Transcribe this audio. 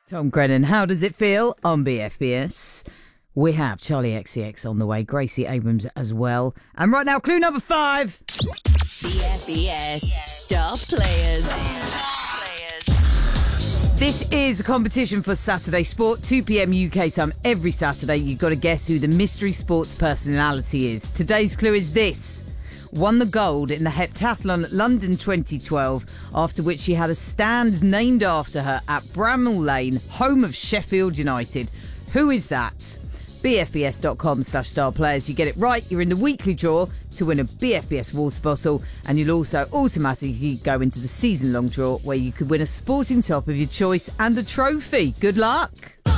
Tom Grennan, how does it feel on BFBS? We have Charlie XCX on the way, Gracie Abrams as well. And right now, clue number 5. BFBS Star Players. This is a competition for Saturday Sport, 2 p.m. UK time. Every Saturday, you've got to guess who the mystery sports personality is. Today's clue is this. Won the gold in the heptathlon at London 2012, after which she had a stand named after her at Bramall Lane, home of Sheffield United. Who is that? BFBS.com/starplayers. You get it right, you're in the weekly draw to win a BFBS water bottle, and you'll also automatically go into the season-long draw where you could win a sporting top of your choice and a trophy. Good luck!